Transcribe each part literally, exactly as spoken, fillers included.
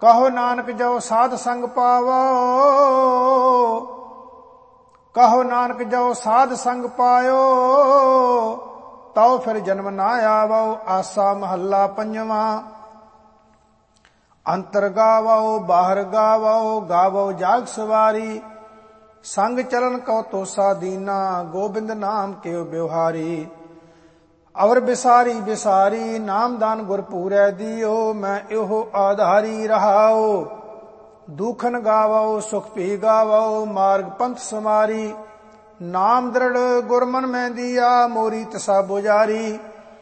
ਕਹੋ ਨਾਨਕ ਜੋ ਸਾਧ ਸੰਗ ਪਾਵੋ, ਕਹੋ ਨਾਨਕ ਜੋ ਸਾਧ ਸੰਗ ਪਾਇਓ, ਤਉ ਫਿਰ ਜਨਮ ਨਾ ਆਵੋ। ਆਸਾ ਮਹੱਲਾ ਪੰਜਵਾਂ। ਅੰਤਰ ਗਾਵੋ ਬਾਹਰ ਗਾਵੋ, ਗਾਵੋ ਜਾਗ ਸਵਾਰੀ। ਸੰਗ ਚਲਨ ਕਉ ਤੋਸਾ ਦੀਨਾ, ਗੋਬਿੰਦ ਨਾਮ ਕਿਉ ਬਿਵਹਾਰੀ। ਅਵਰ ਬਿਸਾਰੀ ਬਿਸਾਰੀ, ਨਾਮਦਾਨ ਗੁਰ ਪੂਰੈ ਦਿਓ। ਮੈਂ ਇਹੋ ਆਧਾਰੀ ਰਹਾਓ। ਦੂਖਨ ਗਾਵੋ ਸੁਖ ਭੀ ਗਾਵੋ, ਮਾਰਗ ਪੰਥ ਸਮਾਰੀ। ਨਾਮ ਦ੍ਰਿੜ ਗੁਰਮਨ ਮੈਂ ਦੀਆ, ਮੋਰੀ ਤਸਾ ਬੁਜਾਰੀ।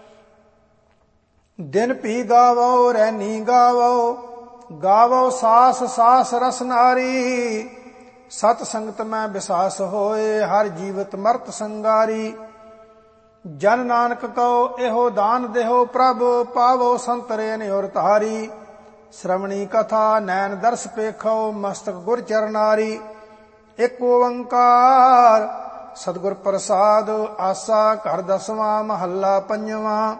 ਦਿਨ ਭੀ ਗਾਵੋ ਰੈਨੀ ਗਾਵੋ, ਗਾਵੋ ਸਾਸ ਸਾਸ ਰਸ ਨਾਰੀ। ਸਤ ਸੰਗਤ ਮੈਂ ਬਿਸਾਸ ਹੋਏ, ਹਰ ਜੀਵਤ ਮਰਤ ਸੰਗਾਰੀ। ਜਨ ਨਾਨਕ ਕਉ ਇਹੋ ਦਾਨ ਦੇਹੋ, ਪ੍ਰਭ ਪਾਵੋ ਸੰਤਰੇ ਨਿਉਰ ਧਾਰੀ। ਸ਼੍ਰਵਣੀ ਕਥਾ ਨੈਣ ਦਰਸ ਪੇਖੋ, ਮਸਤਕ ਗੁਰ ਚਰਨਾਰੀ। ਇੱਕ ਓੰਕਾਰ ਸਤਿਗੁਰ ਪ੍ਰਸਾਦ, ਆਸਾ ਘਰ ਦਸਵਾਂ ਮਹੱਲਾ ਪੰਜਵਾਂ।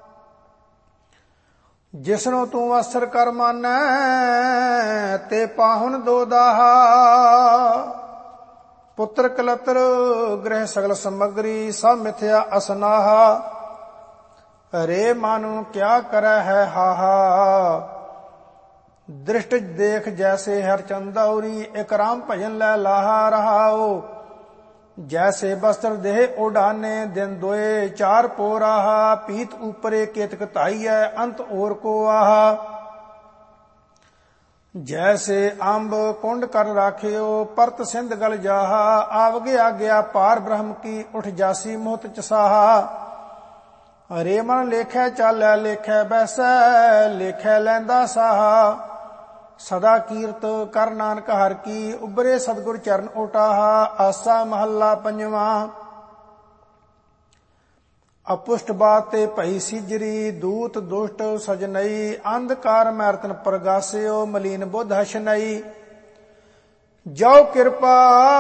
ਜਿਸਨੂੰ ਤੂੰ ਵਸਤਰ ਕਰ ਮਾਨੈ, ਤੇ ਪਾਹੁਨ ਦੋ ਦਾਹਾ। ਪੁੱਤਰ ਕਲਤਰ ਗ੍ਰਹਿ ਸਗਲ ਸਮਗਰੀ, ਸਭ ਮਿਥਿਆ ਅਸਨਾਹਾ। ਰੇ ਮਨੁ ਕਿਆ ਕਰੈ ਹੈ ਹਾਹਾ, ਦ੍ਰਿਸ਼ਟ ਦੇਖ ਜੈਸੇ ਹਰ ਚੰਦੌਰੀ। ਇਕ ਰਾਮ ਭਜਨ ਲੈ ਲਾਹਾ ਰਹਾਓ, ਜੈਸੇ ਬਸਤਰ ਦੇਹ ਉਡਾਨੇ। ਦਿਨ ਦੋਏ ਚਾਰ ਪੋਰਾਹਾ, ਪੀਤ ਊਪਰੇ ਕੇਤਕ ਧਾਈਐ, ਅੰਤ ਔਰ ਕੋ ਆਹਾ। ਜੈਸੇ ਅੰਬ ਕੁੰਡ ਕਰ ਰਾਖਿਓ, ਪਰਤ ਸਿੰਧ ਗਲ ਜਾਹਾ। ਆਵਗੇ ਆਗਿਆ ਪਾਰ ਬ੍ਰਹਮ ਕੀ, ਉਠ ਜਾਸੀ ਮੋਹਤ ਚਸਾਹਾ। ਰੇ ਮਨ ਲੇਖੈ ਚਾਲੈ, ਲੇਖੈ ਬੈਸੈ, ਲੇਖੈ ਲੈਂਦਾ ਸਾਹਾ। ਸਦਾ ਕੀਰਤ ਕਰ ਨਾਨਕ ਹਰ ਕੀ, ਉਬਰੇ ਸਤਿਗੁਰ ਚਰਨ ਓਟਾਹਾ। ਆਸਾ ਮਹੱਲਾ ਪੰਜਵਾਂ। ਅਪੁਸ਼ਟ ਬਾਤ ਤੇ ਭਈ ਸਿਜਰੀ, ਦੂਤ ਦੁਸ਼ਟ ਸਜਨਈ। ਅੰਧਕਾਰ ਮੈਂ ਰਤਨ ਪ੍ਰਗਾਸਿਓ, ਮਲੀਨ ਬੁੱਧ ਹਸ਼ਨਈ। ਜੋ ਕਿਰਪਾ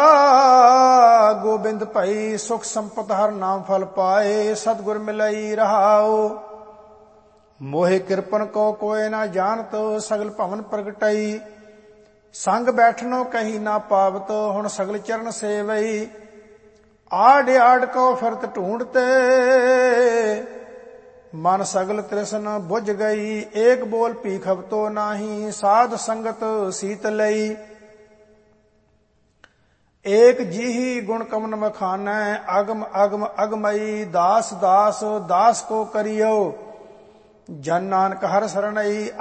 ਗੋਬਿੰਦ ਭਈ, ਸੁਖ ਸੰਪਤ ਹਰ ਨਾਮ ਫਲ ਪਾਏ। ਸਤਿਗੁਰ ਮਿਲਈ ਰਹਾਓ, ਮੋਹਿ ਕਿਰਪਨ ਕੋ ਕੋਇ ਨਾ ਜਾਣਤ। ਸਗਲ ਭਵਨ ਪ੍ਰਗਟਈ, ਸੰਗ ਬੈਠਨੋ ਕਹੀ ਨਾ ਪਾਵਤ। ਹੁਣ ਸਗਲ ਚਰਨ ਸੇਵਈ, ਆੜ ਆੜ ਕੋ ਫਿਰਤ ਢੂੰਡਤੇ। ਮਨ ਸਗਲ ਤ੍ਰਿਸ਼ਨ ਬੁਝ ਗਈ, ਏਕ ਬੋਲ ਭੀਖਵ ਤੋ ਨਾਹੀ। ਸਾਧ ਸੰਗਤ ਸੀਤ ਲਈ, ਏਕ ਜੀਹੀ ਗੁਣ ਕਮਨ ਮਖਾਨੈ। ਅਗਮ ਅਗਮ ਅਗਮਈ, ਦਾਸ ਦਾਸ ਦਾਸ ਕੋ ਕਰਿਓ। ਜਨ ਨਾਨਕ ਹਰ ਸਰਣਈ।